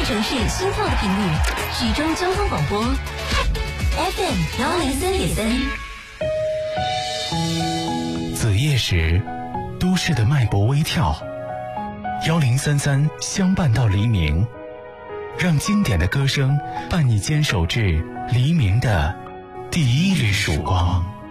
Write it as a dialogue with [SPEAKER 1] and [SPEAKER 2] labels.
[SPEAKER 1] 城市心跳的频率，徐州交通广播 FM103.3。
[SPEAKER 2] 子夜时，都市的脉搏微跳，1033相伴到黎明，让经典的歌声伴你坚守至黎明的第一缕曙光。